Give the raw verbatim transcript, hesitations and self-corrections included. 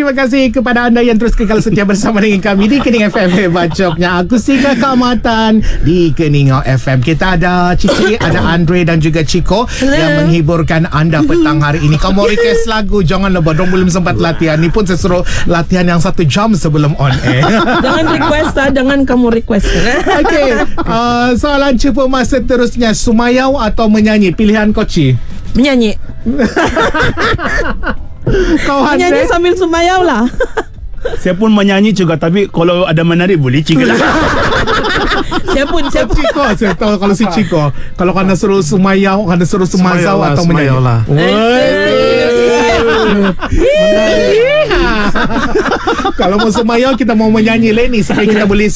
terima kasih kepada anda yang terus kekal setia bersama dengan kami di Kening F M Bacopnya Akustika Keamatan di Kening F M. Kita ada Cici, ada Andre dan juga Chico yang menghiburkan anda petang hari ini. Kamu request lagu, jangan lupa, dong belum sempat latihan. Ni pun saya suruh latihan yang satu jam sebelum on air. Jangan request lah, jangan kamu request. Okey, uh, soalan cepu masa terusnya, sumayau atau menyanyi? Pilihan Koci. Menyanyi. Kau Menyanyi Andre? sambil sumayau lah. Saya pun menyanyi juga, tapi kalau ada menari boleh juga lah. Saya pun, saya pun. Chico, saya tahu kalau si Chico, kalau kena suruh sumayau, kena suruh sumazau atau menyanyi. lah. Kalau mau sumayau, kita mau menyanyi Lenny supaya kita boleh